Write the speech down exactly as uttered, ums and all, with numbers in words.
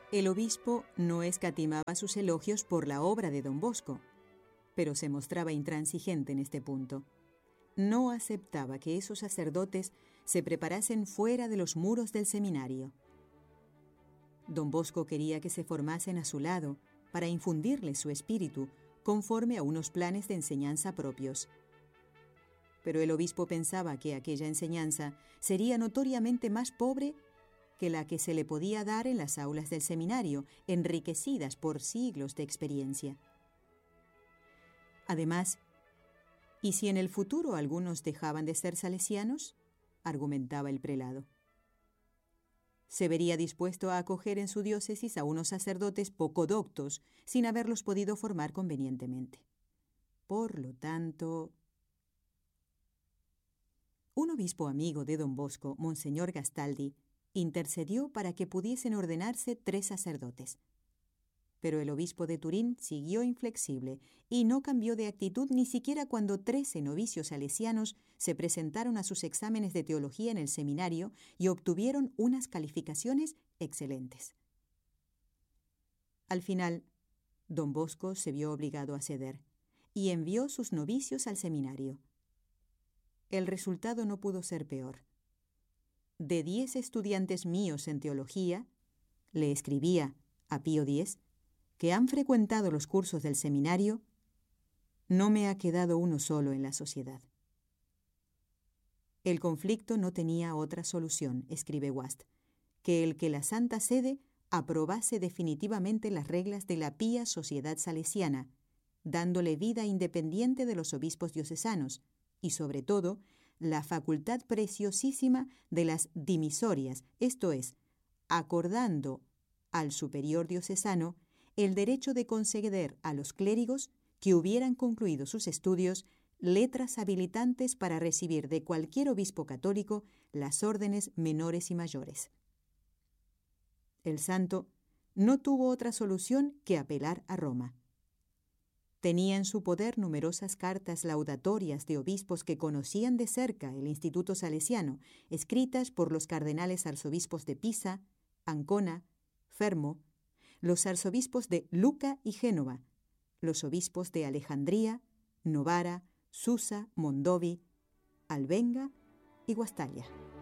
El obispo no escatimaba sus elogios por la obra de don Bosco, pero se mostraba intransigente en este punto. No aceptaba que esos sacerdotes se preparasen fuera de los muros del seminario. Don Bosco quería que se formasen a su lado para infundirles su espíritu conforme a unos planes de enseñanza propios. Pero el obispo pensaba que aquella enseñanza sería notoriamente más pobre que la que se le podía dar en las aulas del seminario, enriquecidas por siglos de experiencia. Además, ¿y si en el futuro algunos dejaban de ser salesianos?, argumentaba el prelado. Se vería dispuesto a acoger en su diócesis a unos sacerdotes poco doctos, sin haberlos podido formar convenientemente. Por lo tanto... Un obispo amigo de don Bosco, Monseñor Gastaldi, intercedió para que pudiesen ordenarse tres sacerdotes. Pero el obispo de Turín siguió inflexible y no cambió de actitud ni siquiera cuando trece novicios salesianos se presentaron a sus exámenes de teología en el seminario y obtuvieron unas calificaciones excelentes. Al final, don Bosco se vio obligado a ceder y envió sus novicios al seminario. El resultado no pudo ser peor. De diez estudiantes míos en teología, le escribía a Pío X, que han frecuentado los cursos del seminario, no me ha quedado uno solo en la sociedad. El conflicto no tenía otra solución, escribe Wast, que el que la Santa Sede aprobase definitivamente las reglas de la pía sociedad salesiana, dándole vida independiente de los obispos diocesanos y, sobre todo, la facultad preciosísima de las dimisorias, esto es, acordando al superior diocesano el derecho de conceder a los clérigos que hubieran concluido sus estudios letras habilitantes para recibir de cualquier obispo católico las órdenes menores y mayores. El santo no tuvo otra solución que apelar a Roma. Tenía en su poder numerosas cartas laudatorias de obispos que conocían de cerca el Instituto Salesiano, escritas por los cardenales arzobispos de Pisa, Ancona, Fermo, los arzobispos de Lucca y Génova, los obispos de Alejandría, Novara, Susa, Mondovi, Albenga y Guastalla.